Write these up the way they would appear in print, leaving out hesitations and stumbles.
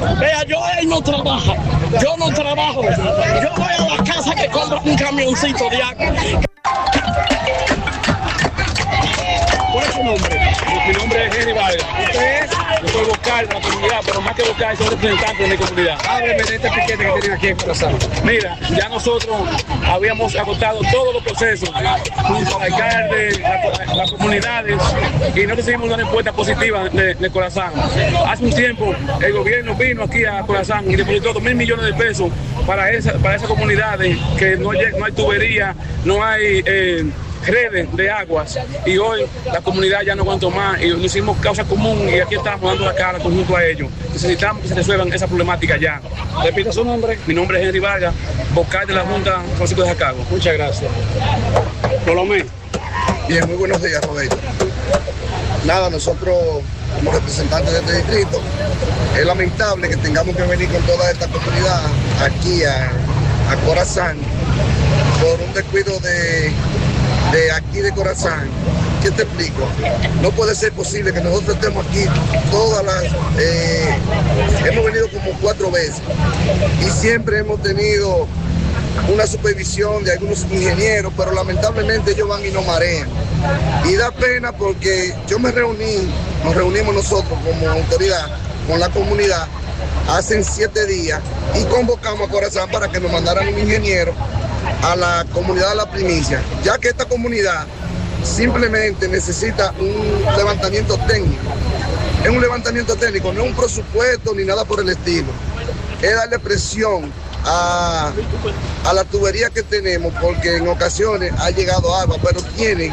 Vea, él no trabaja. Yo no trabajo. Yo voy a la casa que compra un camioncito de agua. ¿Cuál es su nombre? Mi nombre es Henry Vargas. ¿Usted es? Yo soy vocal de la comunidad, pero más que vocal, soy representante de mi comunidad. Hábleme de este piquete que tienen aquí en Corazán. Mira, ya nosotros habíamos agotado todos los procesos junto al alcalde, las comunidades, y nosotros seguimos una respuesta positiva de Corazán. Hace un tiempo el gobierno vino aquí a Corazán y depositó 2.000 millones de pesos para esas comunidades que no hay tubería, no hay redes de aguas, y hoy la comunidad ya no aguantó más y hicimos causa común y aquí estamos dando la cara conjunto a ellos. Necesitamos que se resuelvan esa problemática ya. Repita su nombre. Mi nombre es Henry Vargas, vocal de la Junta Francisco de Jacagua. Muchas gracias. Colomé. Bien, muy buenos días, Roberto. Nada, nosotros como representantes de este distrito, es lamentable que tengamos que venir con toda esta comunidad aquí a Corazán por un descuido de aquí de Corazán. ¿Qué te explico? No puede ser posible que nosotros estemos aquí hemos venido como 4 veces y siempre hemos tenido una supervisión de algunos ingenieros, pero lamentablemente ellos van y nos marean. Y da pena porque nos reunimos nosotros como autoridad con la comunidad hace 7 días y convocamos a Corazán para que nos mandaran un ingeniero a la comunidad de La Primicia, ya que esta comunidad simplemente necesita un levantamiento técnico. Es un levantamiento técnico, no es un presupuesto ni nada por el estilo. Es darle presión a la tubería que tenemos, porque en ocasiones ha llegado agua, pero tienen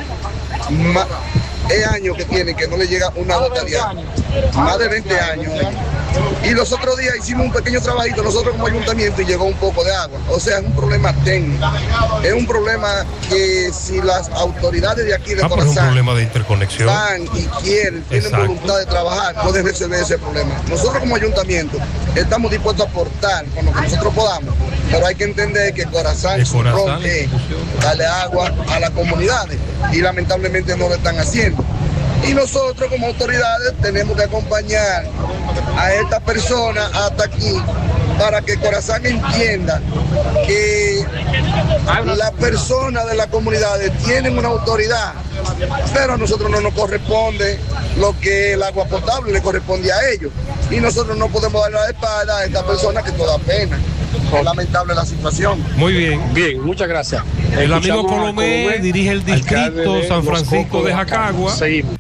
años que no le llega una gota de agua. Más de 20 años. Y los otros días hicimos un pequeño trabajito nosotros como ayuntamiento y llegó un poco de agua. O sea, es un problema técnico. Es un problema que si las autoridades de aquí de Corazán es un problema de interconexión, van y quieren, tienen voluntad de trabajar, pueden resolver ese problema. Nosotros como ayuntamiento estamos dispuestos a aportar con lo que nosotros podamos, pero hay que entender que Corazán rompe darle agua a las comunidades y lamentablemente no lo están haciendo. Y nosotros como autoridades tenemos que acompañar a esta persona hasta aquí para que Corazán entienda que las personas de las comunidades tienen una autoridad, pero a nosotros no nos corresponde lo que el agua potable le corresponde a ellos. Y nosotros no podemos darle la espalda a esta persona que toda pena. Es lamentable la situación. Muy bien. Bien, muchas gracias. El amigo Colomé dirige el distrito San Francisco de Jacagua. Seguimos.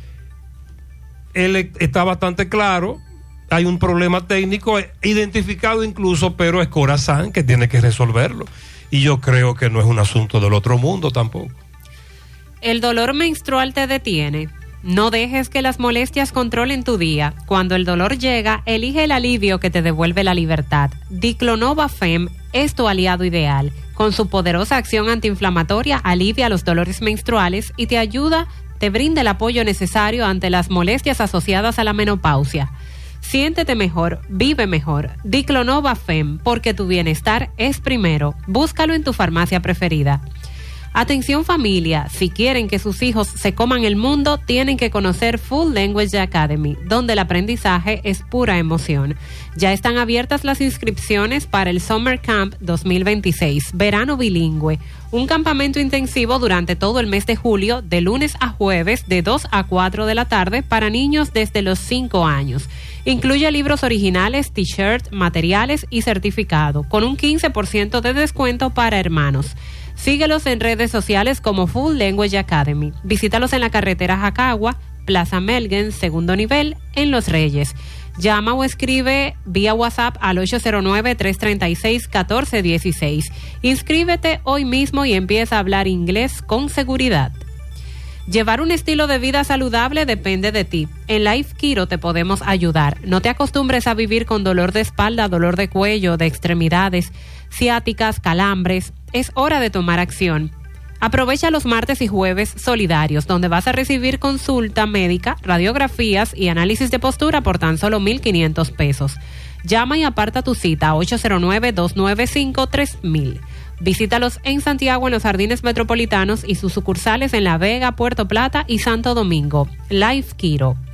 Él está bastante claro, hay un problema técnico identificado incluso, pero es Corazán que tiene que resolverlo. Y yo creo que no es un asunto del otro mundo tampoco. El dolor menstrual te detiene. No dejes que las molestias controlen tu día. Cuando el dolor llega, elige el alivio que te devuelve la libertad. Diclonova Fem es tu aliado ideal. Con su poderosa acción antiinflamatoria, alivia los dolores menstruales y te brinda el apoyo necesario ante las molestias asociadas a la menopausia. Siéntete mejor, vive mejor. Diclonova Fem, porque tu bienestar es primero. Búscalo en tu farmacia preferida. Atención familia, si quieren que sus hijos se coman el mundo, tienen que conocer Full Language Academy, donde el aprendizaje es pura emoción. Ya están abiertas las inscripciones para el Summer Camp 2026, verano bilingüe, un campamento intensivo durante todo el mes de julio, de lunes a jueves, de 2 a 4 de la tarde, para niños desde los 5 años. Incluye libros originales, t-shirts, materiales y certificado, con un 15% de descuento para hermanos. Síguelos en redes sociales como Full Language Academy. Visítalos en la carretera Jacagua, Plaza Melgen, segundo nivel, en Los Reyes. Llama o escribe vía WhatsApp al 809-336-1416. Inscríbete hoy mismo y empieza a hablar inglés con seguridad. Llevar un estilo de vida saludable depende de ti. En Life Keto te podemos ayudar. No te acostumbres a vivir con dolor de espalda, dolor de cuello, de extremidades, ciáticas, calambres. Es hora de tomar acción. Aprovecha los martes y jueves solidarios, donde vas a recibir consulta médica, radiografías y análisis de postura por tan solo $1,500. Llama y aparta tu cita a 809-295-3000. Visítalos en Santiago, en los Jardines Metropolitanos, y sus sucursales en La Vega, Puerto Plata y Santo Domingo. Life Keto.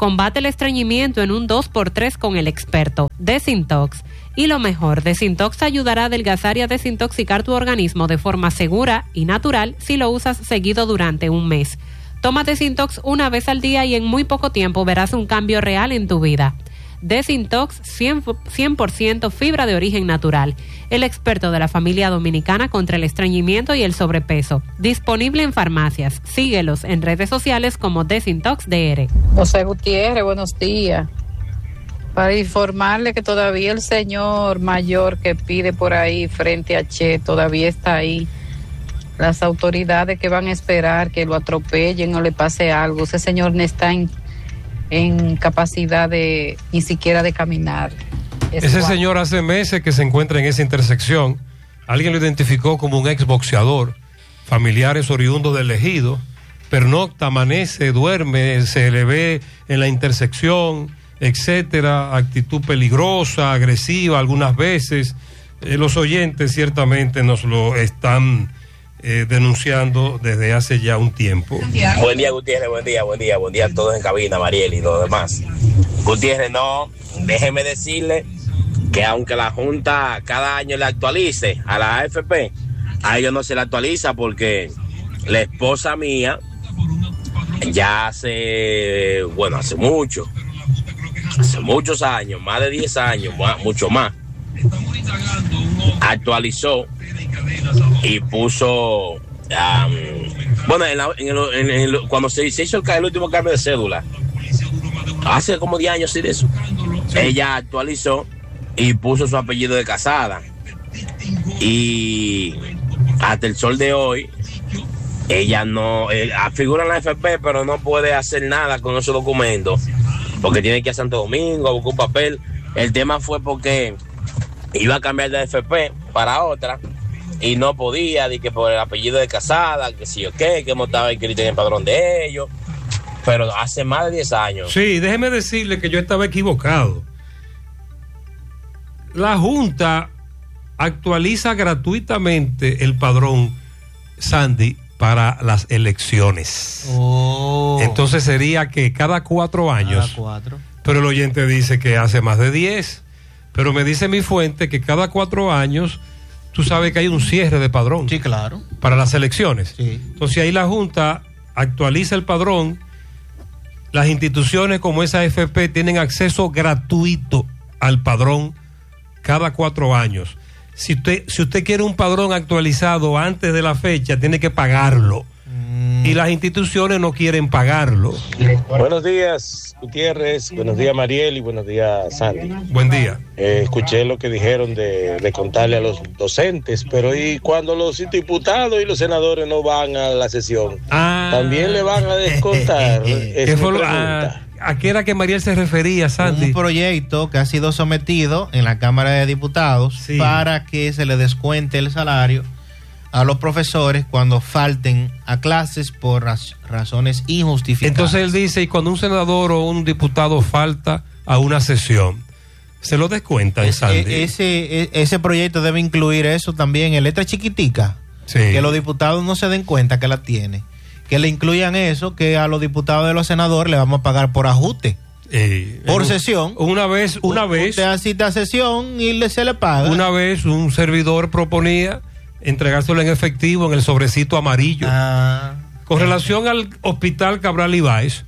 Combate el estreñimiento en un 2x3 con el experto Desintox. Y lo mejor, Desintox te ayudará a adelgazar y a desintoxicar tu organismo de forma segura y natural si lo usas seguido durante un mes. Toma Desintox una vez al día y en muy poco tiempo verás un cambio real en tu vida. Desintox 100% fibra de origen natural. El experto de la familia dominicana contra el estreñimiento y el sobrepeso. Disponible en farmacias. Síguelos en redes sociales como Desintox DR. José Gutiérrez, buenos días. Para informarle que todavía el señor mayor que pide por ahí frente a Che todavía está ahí. Las autoridades que van a esperar que lo atropellen o le pase algo. Ese señor no está en capacidad de ni siquiera de caminar. Ese señor hace meses que se encuentra en esa intersección. Alguien lo identificó como un exboxeador. Familiares oriundos del ejido. Pernocta, amanece, duerme, se le ve en la intersección, etcétera. Actitud peligrosa, agresiva algunas veces. Los oyentes ciertamente nos lo están denunciando desde hace ya un tiempo. Buen día, Gutiérrez, buen día a todos en cabina, Mariel y los demás. Gutiérrez, no, déjeme decirle que aunque la Junta cada año le actualice a la AFP, a ellos no se le actualiza porque la esposa mía ya hace muchos años, más de 10 años, mucho más, actualizó y puso cuando se hizo el último cambio de cédula hace como 10 años de eso, ella actualizó y puso su apellido de casada y hasta el sol de hoy ella no figura en la AFP, pero no puede hacer nada con esos documentos porque tiene que ir a Santo Domingo a buscar un papel. El tema fue porque iba a cambiar de AFP para otra y no podía, de que por el apellido de casada, que sí o qué, que estaba inscrito en el padrón de ellos, pero hace más de 10 años. Sí, déjeme decirle que yo estaba equivocado. La Junta actualiza gratuitamente el padrón, Sandy, para las elecciones. Entonces sería que cada 4 años. Pero el oyente dice que hace más de 10. Pero me dice mi fuente que cada 4 años, tú sabes que hay un cierre de padrón. Sí, claro. Para las elecciones. Sí. Entonces ahí la Junta actualiza el padrón. Las instituciones como esa AFP tienen acceso gratuito al padrón cada 4 años. Si usted quiere un padrón actualizado antes de la fecha, tiene que pagarlo. Y las instituciones no quieren pagarlo. Buenos días, Gutiérrez. Buenos días, Mariel. Y buenos días, Sandy. Buen día. Escuché lo que dijeron de contarle a los docentes, pero ¿y cuando los diputados y los senadores no van a la sesión? ¿También le van a descontar? ¿Qué fue ¿A qué era que Mariel se refería, Sandy? Un proyecto que ha sido sometido en la Cámara de Diputados para que se le descuente el salario a los profesores cuando falten a clases por razones injustificadas. Entonces él dice, y cuando un senador o un diputado falta a una sesión, se lo descuentan, Sandy. Ese proyecto debe incluir eso también en letra chiquitica, que los diputados no se den cuenta que la tiene. Que le incluyan eso, que a los diputados de los senadores le vamos a pagar por ajuste. Por sesión. Una vez. Usted asiste a sesión y se le paga. Una vez un servidor proponía entregárselo en efectivo en el sobrecito amarillo. Con relación al hospital Cabral Ibáez,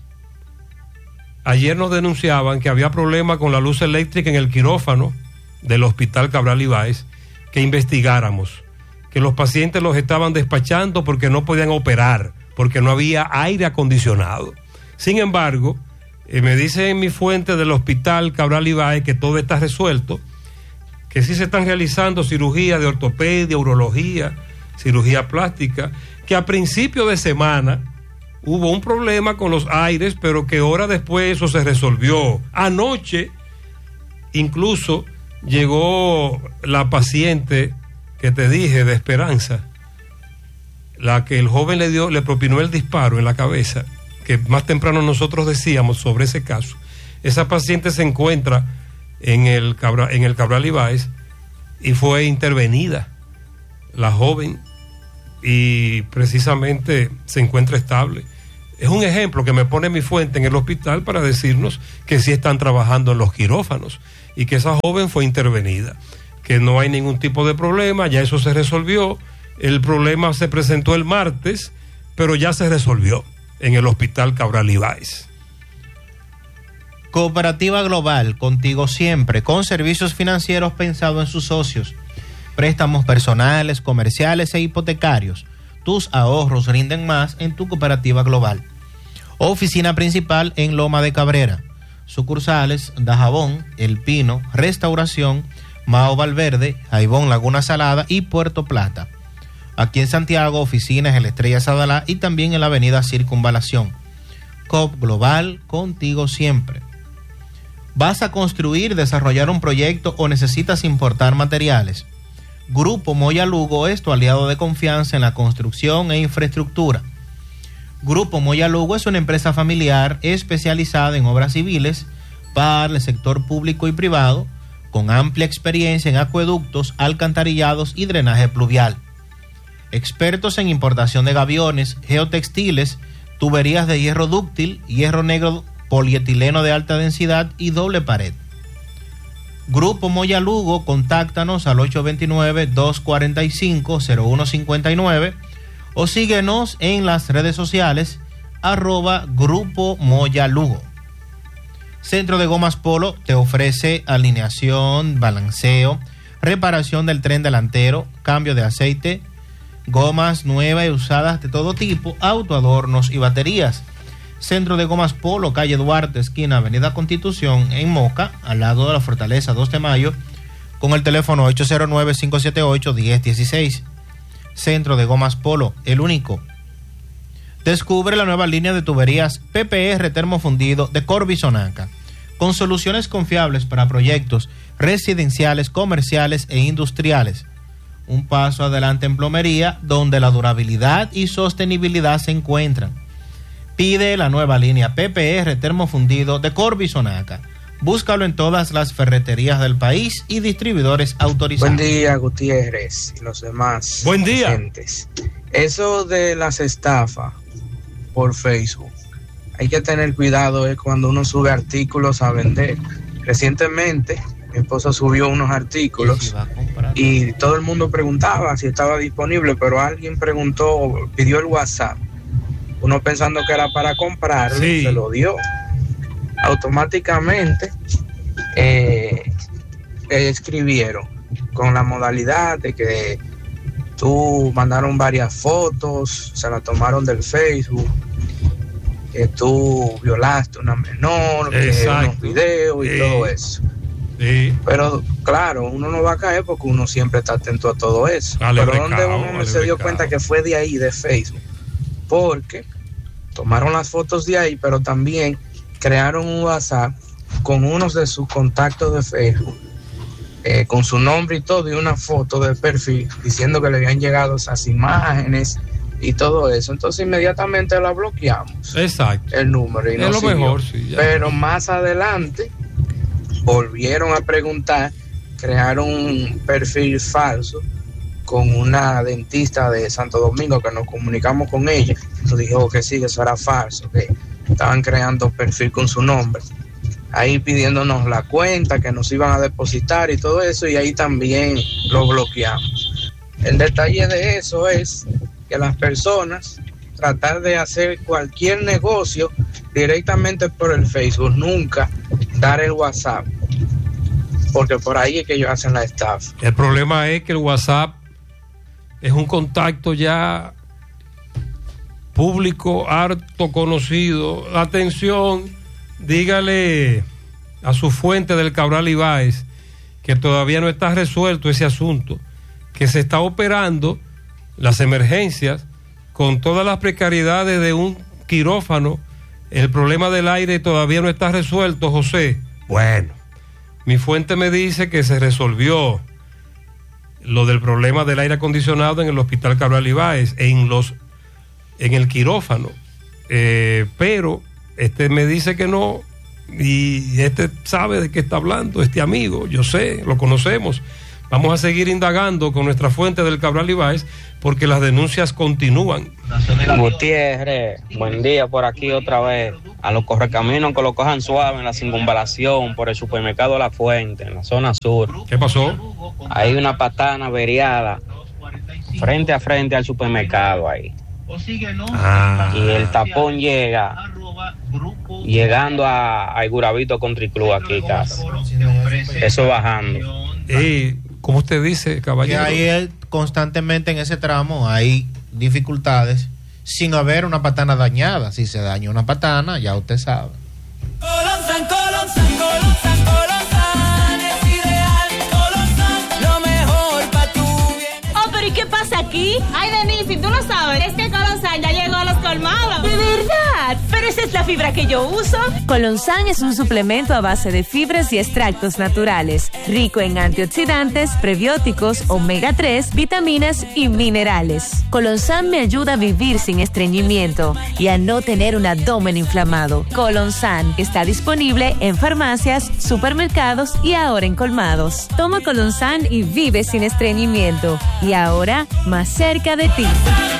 ayer nos denunciaban que había problemas con la luz eléctrica en el quirófano del hospital Cabral Ibáez, que investigáramos, que los pacientes los estaban despachando porque no podían operar, porque no había aire acondicionado. Sin embargo, me dice mi fuente del hospital Cabral Ibáez que todo está resuelto, que sí se están realizando cirugías de ortopedia, urología, cirugía plástica, que a principio de semana hubo un problema con los aires, pero que horas después eso se resolvió. Anoche incluso llegó la paciente que te dije de Esperanza, la que el joven le propinó el disparo en la cabeza, que más temprano nosotros decíamos sobre ese caso. Esa paciente se encuentra en el Cabral Ibáez y fue intervenida la joven y precisamente se encuentra estable. Es un ejemplo que me pone mi fuente en el hospital para decirnos que sí están trabajando en los quirófanos y que esa joven fue intervenida, que no hay ningún tipo de problema, ya eso se resolvió. El problema se presentó el martes, pero ya se resolvió en el hospital Cabral Ibáez. Cooperativa Global, contigo siempre, con servicios financieros pensados en sus socios, préstamos personales, comerciales e hipotecarios. Tus ahorros rinden más en tu Cooperativa Global. Oficina principal en Loma de Cabrera. Sucursales Dajabón, El Pino, Restauración, Mao Valverde, Jaibón, Laguna Salada y Puerto Plata. Aquí en Santiago, oficinas en la Estrella Sadalá y también en la avenida Circunvalación. COP Global, contigo siempre. ¿Vas a construir, desarrollar un proyecto o necesitas importar materiales? Grupo Moya Lugo es tu aliado de confianza en la construcción e infraestructura. Grupo Moya Lugo es una empresa familiar especializada en obras civiles para el sector público y privado, con amplia experiencia en acueductos, alcantarillados y drenaje pluvial. Expertos en importación de gaviones, geotextiles, tuberías de hierro dúctil, hierro negro, polietileno de alta densidad y doble pared. Grupo Moya Lugo, contáctanos al 829-245-0159 o síguenos en las redes sociales @Grupo Moya Lugo. Centro de Gomas Polo te ofrece alineación, balanceo, reparación del tren delantero, cambio de aceite, gomas nuevas y usadas de todo tipo, autoadornos y baterías. Centro de Gomas Polo, calle Duarte, esquina Avenida Constitución, en Moca, al lado de la Fortaleza 2 de Mayo, con el teléfono 809-578-1016. Centro de Gomas Polo, el único. Descubre la nueva línea de tuberías PPR termofundido de Corbisonaca, con soluciones confiables para proyectos residenciales, comerciales e industriales. Un paso adelante en plomería, donde la durabilidad y sostenibilidad se encuentran. Pide la nueva línea PPR termofundido de Corbisonaca. Búscalo en todas las ferreterías del país y distribuidores autorizados. Buen día, Gutiérrez y los demás. Buen día. Presentes. Eso de las estafas por Facebook, hay que tener cuidado cuando uno sube artículos a vender. Recientemente, mi esposa subió unos artículos y todo el mundo preguntaba si estaba disponible, pero alguien preguntó, pidió el WhatsApp. Uno pensando que era para comprarlo, se lo dio. Automáticamente escribieron con la modalidad de que tú mandaron varias fotos, se la tomaron del Facebook, que tú violaste a una menor, que unos videos y todo eso. Sí. Pero claro, uno no va a caer porque uno siempre está atento a todo eso. Pero donde uno se dio cuenta que fue de ahí, de Facebook, porque tomaron las fotos de ahí, pero también crearon un WhatsApp con unos de sus contactos de Facebook, con su nombre y todo, y una foto de perfil diciendo que le habían llegado esas imágenes y todo eso. Entonces inmediatamente la bloqueamos. Exacto. El número. Y es lo mejor, sí. Ya. Pero más adelante volvieron a preguntar, crearon un perfil falso con una dentista de Santo Domingo, que nos comunicamos con ella. Nos dijo que sí, que eso era falso, que estaban creando perfil con su nombre, ahí pidiéndonos la cuenta, que nos iban a depositar y todo eso, y ahí también lo bloqueamos. El detalle de eso es que las personas tratar de hacer cualquier negocio directamente por el Facebook, nunca dar el WhatsApp, porque por ahí es que ellos hacen la estafa. El problema es que el WhatsApp es un contacto ya público, harto conocido. Atención, dígale a su fuente del Cabral Ibáez que todavía no está resuelto ese asunto, que se está operando las emergencias con todas las precariedades de un quirófano. El problema del aire todavía no está resuelto, José. Bueno, mi fuente me dice que se resolvió lo del problema del aire acondicionado en el hospital Cabral Ibáez, en el quirófano, pero me dice que no, y sabe de qué está hablando, este amigo, yo sé, lo conocemos. Vamos a seguir indagando con nuestra fuente del Cabral Ibáez porque las denuncias continúan. Gutiérrez, buen día por aquí otra vez. A los correcaminos que lo cojan suave en la circunvalación por el supermercado La Fuente, en la zona sur. ¿Qué pasó? Hay una patana averiada frente a frente al supermercado ahí. Y el tapón llegando a Gurabito Country Club aquí casi. Eso bajando. ¿Cómo usted dice, caballero? Que ahí constantemente en ese tramo hay dificultades sin haber una patana dañada. Si se daña una patana, ya usted sabe. Colonsan, es ideal. Colonsan, lo mejor para tu bien. Oh, pero ¿y qué pasa aquí? Ay, Denise, si tú lo sabes, es que Colonsan ya llegó a los colmados. ¿De verdad? Pero esa es la fibra que yo uso. Colonsan es un suplemento a base de fibras y extractos naturales, rico en antioxidantes, prebióticos, omega 3, vitaminas y minerales. Colonsan me ayuda a vivir sin estreñimiento y a no tener un abdomen inflamado. Colonsan está disponible en farmacias, supermercados y ahora en colmados. Toma Colonsan y vive sin estreñimiento. Y ahora, más cerca de ti.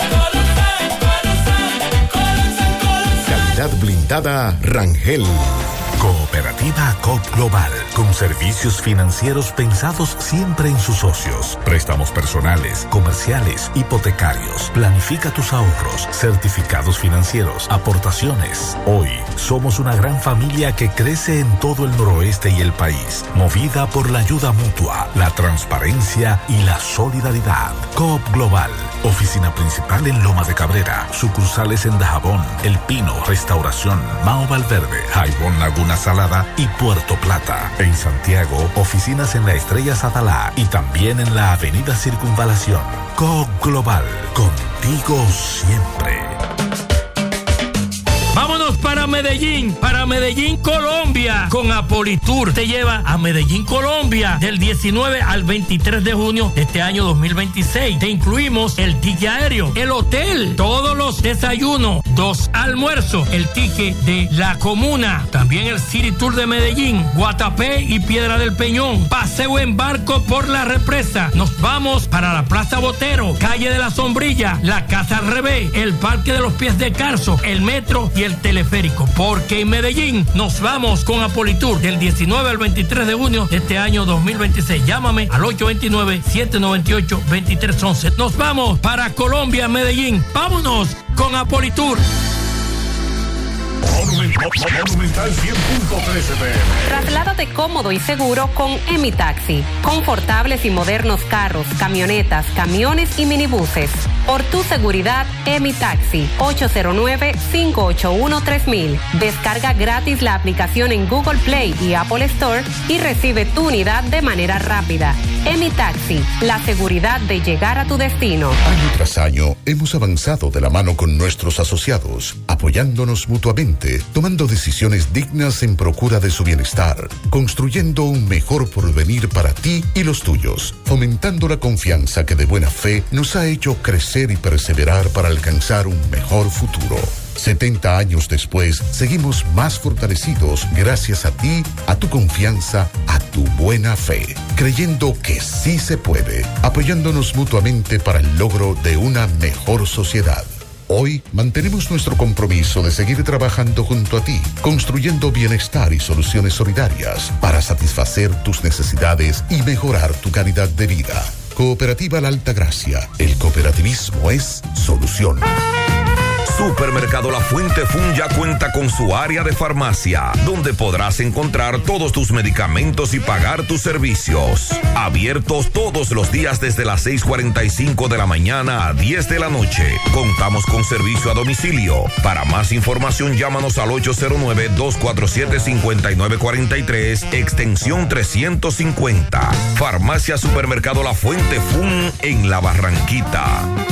Calidad blindada Rangel. Cooperativa COP Global, con servicios financieros pensados siempre en sus socios. Préstamos personales, comerciales, hipotecarios. Planifica tus ahorros, certificados financieros, aportaciones. Hoy somos una gran familia que crece en todo el noroeste y el país, movida por la ayuda mutua, la transparencia y la solidaridad. COP Global, oficina principal en Loma de Cabrera, sucursales en Dajabón, El Pino, Restauración, Mao Valverde, Jaibón Laguna Salada y Puerto Plata. En Santiago, oficinas en la Estrella Sadalá y también en la Avenida Circunvalación. COP Global, contigo siempre. Vámonos para Medellín, Colombia, con Apolitour. Te lleva a Medellín, Colombia, del 19 al 23 de junio de este año 2026. Te incluimos el ticket aéreo, el hotel, todos los desayunos, 2 almuerzos, el ticket de la comuna, también el City Tour de Medellín, Guatapé y Piedra del Peñón, paseo en barco por la represa. Nos vamos para la Plaza Botero, Calle de la Sombrilla, la Casa al Revés, el Parque de los Pies de Carso, el metro y el teleférico, porque en Medellín nos vamos con Apolitour del 19 al 23 de junio de este año 2026. Llámame al 829-798-2311. Nos vamos para Colombia, Medellín. Vámonos con Apolitour. Monumental 100.13 PM. Trasládate cómodo y seguro con Emitaxi. Confortables y modernos carros, camionetas, camiones y minibuses. Por tu seguridad, Emitaxi. 809-581-3000. Descarga gratis la aplicación en Google Play y Apple Store y recibe tu unidad de manera rápida. Emitaxi, la seguridad de llegar a tu destino. Año tras año hemos avanzado de la mano con nuestros asociados, apoyándonos mutuamente, tomando decisiones dignas en procura de su bienestar, construyendo un mejor porvenir para ti y los tuyos, fomentando la confianza que de buena fe nos ha hecho crecer y perseverar para alcanzar un mejor futuro. 70 años después, seguimos más fortalecidos gracias a ti, a tu confianza, a tu buena fe, creyendo que sí se puede, apoyándonos mutuamente para el logro de una mejor sociedad. Hoy mantenemos nuestro compromiso de seguir trabajando junto a ti, construyendo bienestar y soluciones solidarias para satisfacer tus necesidades y mejorar tu calidad de vida. Cooperativa La Altagracia. El cooperativismo es solución. Supermercado La Fuente Fun ya cuenta con su área de farmacia, donde podrás encontrar todos tus medicamentos y pagar tus servicios. Abiertos todos los días desde las 6:45 de la mañana a 10 de la noche. Contamos con servicio a domicilio. Para más información, llámanos al 809-247-5943, extensión 350. Farmacia Supermercado La Fuente Fun en La Barranquita.